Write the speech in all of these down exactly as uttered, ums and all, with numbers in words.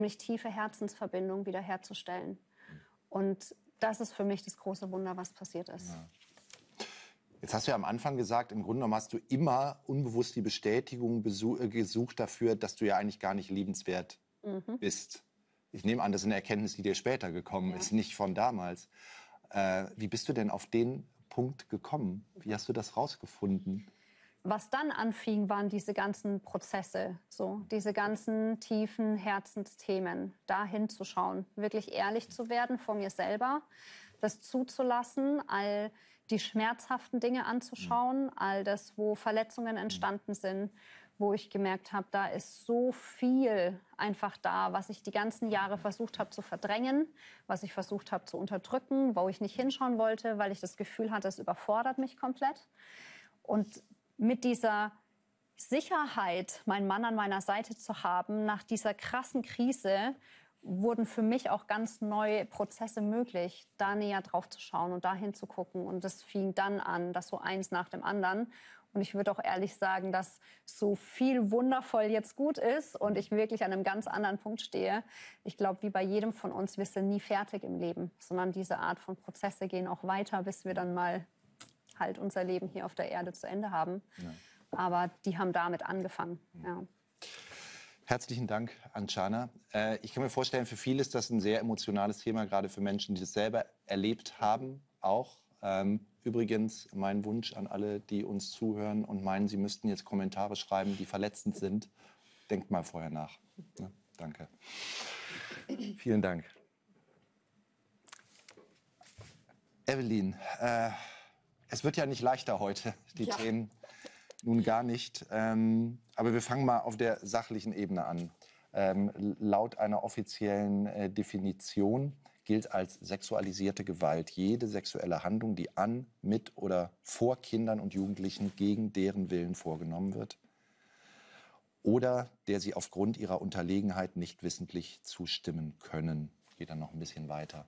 unheimlich tiefe Herzensverbindung wiederherzustellen. Und das ist für mich das große Wunder, was passiert ist. Ja. Jetzt hast du ja am Anfang gesagt, im Grunde genommen hast du immer unbewusst die Bestätigung gesucht dafür, dass du ja eigentlich gar nicht liebenswert mhm. bist. Ich nehme an, das ist eine Erkenntnis, die dir später gekommen ja. ist, nicht von damals. Äh, wie bist du denn auf den Punkt gekommen? Wie hast du das rausgefunden? Was dann anfing, waren diese ganzen Prozesse, so diese ganzen tiefen Herzensthemen, da hinzuschauen, wirklich ehrlich zu werden vor mir selber, das zuzulassen, all die schmerzhaften Dinge anzuschauen, all das, wo Verletzungen entstanden sind, wo ich gemerkt habe, da ist so viel einfach da, was ich die ganzen Jahre versucht habe zu verdrängen, was ich versucht habe zu unterdrücken, wo ich nicht hinschauen wollte, weil ich das Gefühl hatte, es überfordert mich komplett. Und mit dieser Sicherheit, meinen Mann an meiner Seite zu haben, nach dieser krassen Krise, wurden für mich auch ganz neue Prozesse möglich, da näher drauf zu schauen und da hinzugucken. Und das fing dann an, das so eins nach dem anderen. Und ich würde auch ehrlich sagen, dass so viel wundervoll jetzt gut ist und ich wirklich an einem ganz anderen Punkt stehe. Ich glaube, wie bei jedem von uns, wir sind nie fertig im Leben, sondern diese Art von Prozesse gehen auch weiter, bis wir dann mal halt unser Leben hier auf der Erde zu Ende haben. Ja. Aber die haben damit angefangen. Ja. Herzlichen Dank, Anchana. Äh, ich kann mir vorstellen, für viele ist das ein sehr emotionales Thema, gerade für Menschen, die das selber erlebt haben, auch. Ähm, übrigens, mein Wunsch an alle, die uns zuhören und meinen, sie müssten jetzt Kommentare schreiben, die verletzend sind. Denkt mal vorher nach. Ja, danke. Vielen Dank. Evelyn, äh, es wird ja nicht leichter heute, die ja. Themen. Nun gar nicht. Ähm, aber wir fangen mal auf der sachlichen Ebene an. Ähm, laut einer offiziellen äh, Definition gilt als sexualisierte Gewalt jede sexuelle Handlung, die an, mit oder vor Kindern und Jugendlichen gegen deren Willen vorgenommen wird oder der sie aufgrund ihrer Unterlegenheit nicht wissentlich zustimmen können. Geht dann noch ein bisschen weiter.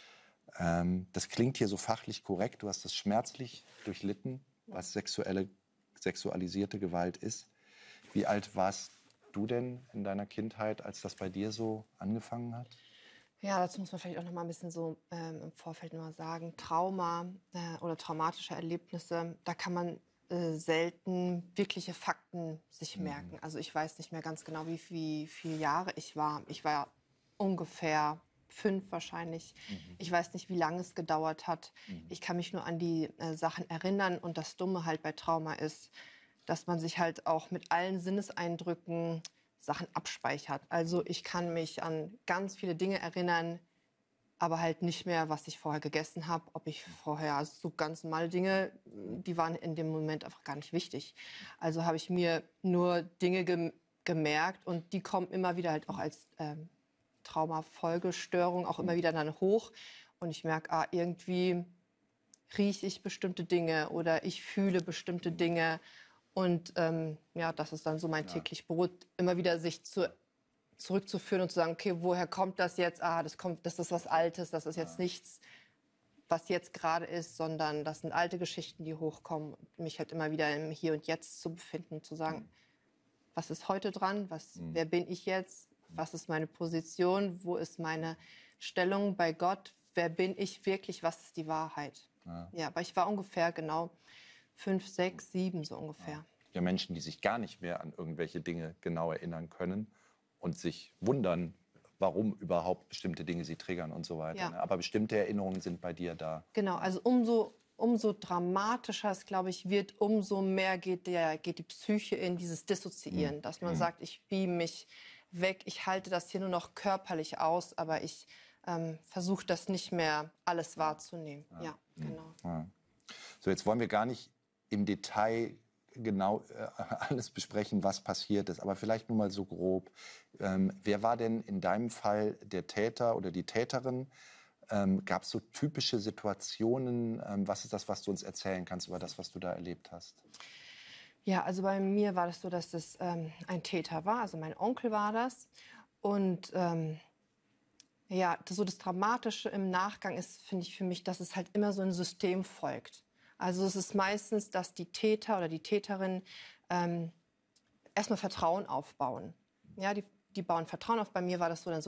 Ähm, das klingt hier so fachlich korrekt. Du hast das schmerzlich durchlitten, was sexuelle sexualisierte Gewalt ist. Wie alt warst du denn in deiner Kindheit, als das bei dir so angefangen hat? Ja, dazu muss man vielleicht auch noch mal ein bisschen so ähm, im Vorfeld noch mal sagen. Trauma äh, oder traumatische Erlebnisse, da kann man äh, selten wirkliche Fakten sich mhm. merken. Also ich weiß nicht mehr ganz genau, wie, wie viele Jahre ich war. Ich war ungefähr fünf wahrscheinlich. Mhm. Ich weiß nicht, wie lange es gedauert hat. Mhm. Ich kann mich nur an die äh, Sachen erinnern. Und das Dumme halt bei Trauma ist, dass man sich halt auch mit allen Sinneseindrücken Sachen abspeichert. Also ich kann mich an ganz viele Dinge erinnern, aber halt nicht mehr, was ich vorher gegessen habe. Ob ich vorher, also so ganz normale Dinge, die waren in dem Moment einfach gar nicht wichtig. Also habe ich mir nur Dinge gem- gemerkt und die kommen immer wieder halt auch als ähm, Traumafolgestörung auch immer wieder dann hoch. Und ich merke, ah, irgendwie rieche ich bestimmte Dinge oder ich fühle bestimmte Dinge. Und ähm, ja, das ist dann so mein ja. täglich Brot, immer wieder sich zu, zurückzuführen und zu sagen, okay, woher kommt das jetzt? Ah, das kommt, das ist was Altes, das ist jetzt ja. nichts, was jetzt gerade ist, sondern das sind alte Geschichten, die hochkommen. Und mich halt immer wieder im Hier und Jetzt zu befinden, zu sagen, mhm. was ist heute dran? Was, mhm. wer bin ich jetzt? Was ist meine Position? Wo ist meine Stellung bei Gott? Wer bin ich wirklich? Was ist die Wahrheit? Ja, ja, aber ich war ungefähr genau fünf, sechs, sieben so ungefähr. Ja. Ja, Menschen, die sich gar nicht mehr an irgendwelche Dinge genau erinnern können und sich wundern, warum überhaupt bestimmte Dinge sie triggern und so weiter. Ja. Aber bestimmte Erinnerungen sind bei dir da. Genau, also umso, umso dramatischer es, glaube ich, wird, umso mehr geht, der, geht die Psyche in dieses Dissoziieren. Mhm. Dass man mhm. sagt, ich beam mich weg, ich halte das hier nur noch körperlich aus, aber ich ähm, versuche das nicht mehr alles wahrzunehmen. Ja, ja genau. Ja. So, jetzt wollen wir gar nicht im Detail genau äh, alles besprechen, was passiert ist, aber vielleicht nur mal so grob. Ähm, wer war denn in deinem Fall der Täter oder die Täterin? Ähm, Gab es so typische Situationen? Ähm, was ist das, was du uns erzählen kannst über das, was du da erlebt hast? Ja, also bei mir war das so, dass das ähm, ein Täter war, also mein Onkel war das. Und ähm, ja, das, so das Dramatische im Nachgang ist, finde ich für mich, dass es halt immer so ein System folgt. Also es ist meistens, dass die Täter oder die Täterin ähm, erstmal Vertrauen aufbauen. Ja, die, die bauen Vertrauen auf. Bei mir war das so dann so